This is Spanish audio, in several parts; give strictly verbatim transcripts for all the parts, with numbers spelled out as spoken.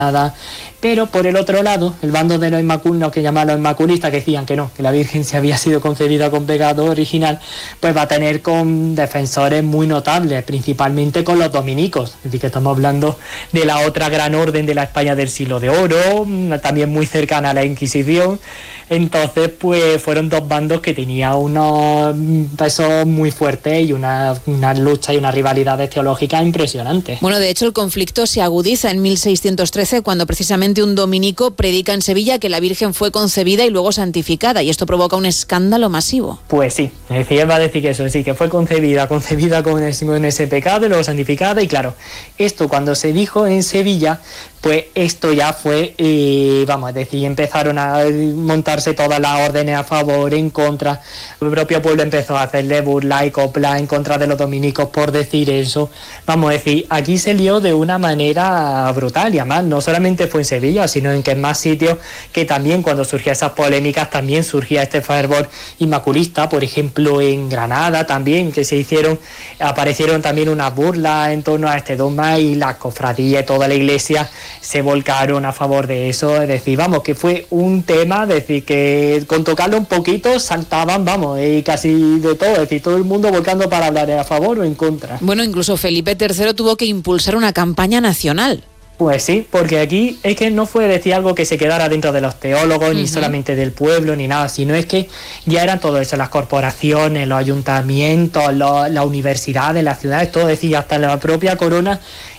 nada. Pero por el otro lado, el bando de los inmaculistas, que llaman los inmaculistas, que decían que no, que la Virgen se había sido concebida con pecado original, pues va a tener con defensores muy notables, principalmente con los dominicos. Es decir, que estamos hablando de la otra gran orden de la España del siglo de oro, también muy cercana a la Inquisición. Entonces, pues fueron dos bandos que tenían unos pesos muy fuertes y una, una lucha y unas rivalidades teológicas impresionantes. Bueno, de hecho, el conflicto se agudiza en mil seiscientos trece, cuando precisamente un dominico predica en Sevilla que la Virgen fue concebida y luego santificada, y esto provoca un escándalo masivo. Pues sí, es decir, él va a decir que eso, sí, que fue concebida, concebida con ese, con ese pecado y luego santificada, y claro, esto cuando se dijo en Sevilla, pues esto ya fue, eh, vamos a decir, empezaron a montarse todas las órdenes a favor, en contra. El propio pueblo empezó a hacerle burla y copla en contra de los dominicos por decir eso. Vamos a decir, aquí se lió de una manera brutal, y además no solamente fue en Sevilla, sino en que en más sitios, que también cuando surgían esas polémicas también surgía este fervor inmaculista. Por ejemplo, en Granada también, que se hicieron, aparecieron también unas burlas en torno a este dogma, y las cofradías y toda la iglesia se volcaron a favor de eso. Es decir, vamos, que fue un tema, es decir, que con tocarlo un poquito saltaban, vamos, y casi de todo, es decir, todo el mundo volcando para hablar a favor o en contra. Bueno, incluso Felipe tercero tuvo que impulsar una campaña nacional. Pues sí, porque aquí es que no fue decir algo que se quedara dentro de los teólogos, uh-huh. ni solamente del pueblo, ni nada, sino es que ya eran todo eso, las corporaciones, los ayuntamientos, los, las universidades, las ciudades, todo, es decir, hasta la propia corona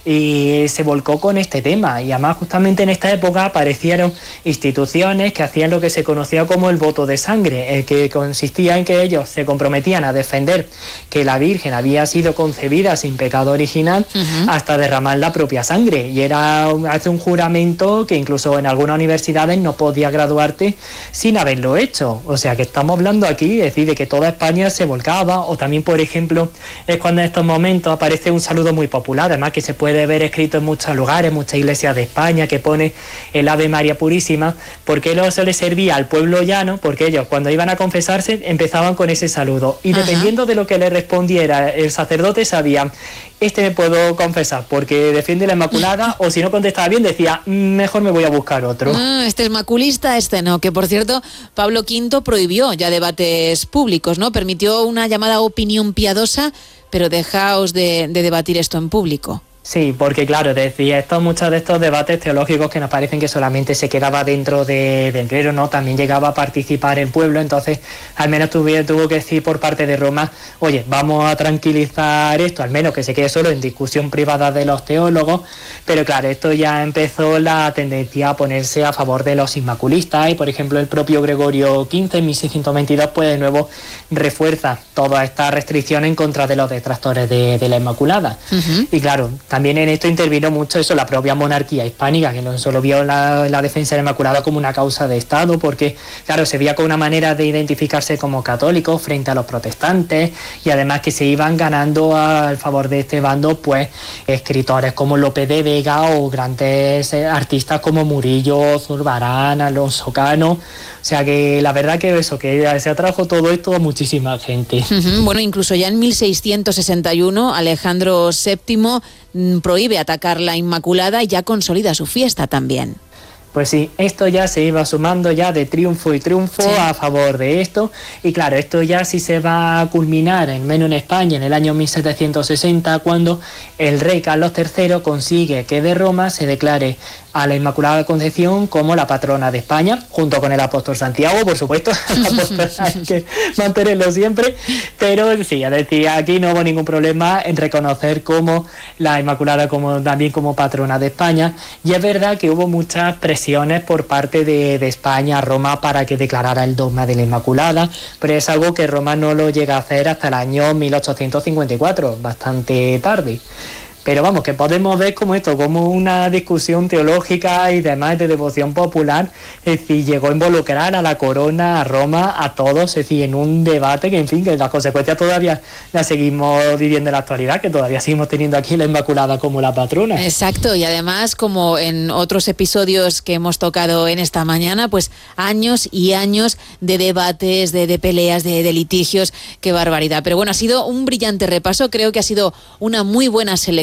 y se volcó con este tema. Y además justamente en esta época aparecieron instituciones que hacían lo que se conocía como el voto de sangre, el que consistía en que ellos se comprometían a defender que la Virgen había sido concebida sin pecado original, uh-huh. hasta derramar la propia sangre, y era hace un juramento que incluso en algunas universidades no podías graduarte sin haberlo hecho. O sea que estamos hablando aquí, es decir, de que toda España se volcaba. O también, por ejemplo, es cuando en estos momentos aparece un saludo muy popular, además que se puede ver escrito en muchos lugares, muchas iglesias de España, que pone el Ave María Purísima, porque luego se les servía al pueblo llano, porque ellos cuando iban a confesarse empezaban con ese saludo, y Ajá. dependiendo de lo que le respondiera el sacerdote sabían, este me puedo confesar porque defiende la Inmaculada, o si no contestaba bien decía, mejor me voy a buscar otro. Ah, este es maculista, este no, que por cierto Pablo quinto prohibió ya debates públicos, ¿no? Permitió una llamada opinión piadosa, pero dejaos de, de debatir esto en público. Sí, porque claro, decía, estos, muchos de estos debates teológicos que nos parecen que solamente se quedaba dentro de, del clero, ¿no? También llegaba a participar el pueblo, entonces al menos tuve, tuvo que decir por parte de Roma, oye, vamos a tranquilizar esto, al menos que se quede solo en discusión privada de los teólogos, pero claro, esto ya empezó la tendencia a ponerse a favor de los inmaculistas, y por ejemplo el propio Gregorio quince en mil seiscientos veintidós pues de nuevo refuerza toda esta restricción en contra de los detractores de, de la Inmaculada. Uh-huh. Y claro, también en esto intervino mucho eso la propia monarquía hispánica, que no solo vio la, la defensa de la Inmaculada como una causa de Estado, porque claro, se veía como una manera de identificarse como católicos frente a los protestantes, y además que se iban ganando al favor de este bando pues escritores como Lope de Vega o grandes artistas como Murillo, Zurbarán, Alonso Cano. O sea que la verdad que eso, que se atrajo todo esto a muchísima gente. Uh-huh. Bueno, incluso ya en mil seiscientos sesenta y uno Alejandro séptimo mmm, prohíbe atacar la Inmaculada y ya consolida su fiesta también. Pues sí, esto ya se iba sumando ya de triunfo y triunfo, sí, a favor de esto, y claro, esto ya sí se va a culminar, en menos en España, en el año mil setecientos sesenta, cuando el rey Carlos tercero consigue que de Roma se declare a la Inmaculada Concepción como la patrona de España, junto con el apóstol Santiago, por supuesto, el apóstol hay que mantenerlo siempre, pero sí, es decir, aquí no hubo ningún problema en reconocer como la Inmaculada como también como patrona de España, y es verdad que hubo muchas presiones por parte de, de España a Roma para que declarara el dogma de la Inmaculada, pero es algo que Roma no lo llega a hacer hasta el año mil ochocientos cincuenta y cuatro, bastante tarde. Pero vamos, que podemos ver como esto, como una discusión teológica y demás de devoción popular, es decir, llegó a involucrar a la corona, a Roma, a todos, es decir, en un debate que, en fin, que las consecuencias todavía las seguimos viviendo en la actualidad, que todavía seguimos teniendo aquí la Inmaculada como la patrona. Exacto, y además, como en otros episodios que hemos tocado en esta mañana, pues años y años de debates, de, de peleas, de, de litigios, qué barbaridad. Pero bueno, ha sido un brillante repaso, creo que ha sido una muy buena selección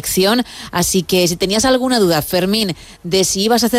elección. Así que si tenías alguna duda, Fermín, de si ibas a hacer